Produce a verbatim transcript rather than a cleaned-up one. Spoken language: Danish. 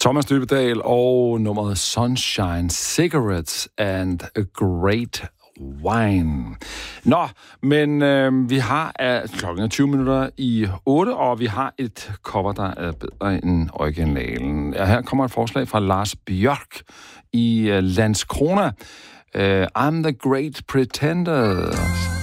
Thomas Dybdahl og nummeret Sunshine, Cigarettes and a Great Wine. Nå, men øh, vi har uh, klokken er tyve minutter i otte, og vi har et cover, der er bedre end originalen. Her kommer et forslag fra Lars Bjørk i uh, Landskrona. Uh, I'm the Great Pretender.